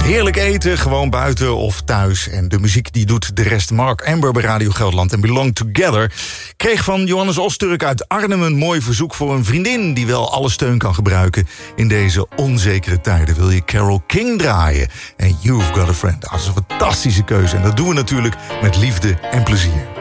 Heerlijk eten, gewoon buiten of thuis. En de muziek die doet de rest. Mark Amber bij Radio Gelderland en Belong Together kreeg van Johannes Osturk uit Arnhem een mooi verzoek voor een vriendin die wel alle steun kan gebruiken in deze onzekere tijden. Wil je Carole King draaien? En You've Got a Friend. Dat is een fantastische keuze en dat doen we natuurlijk met liefde en plezier.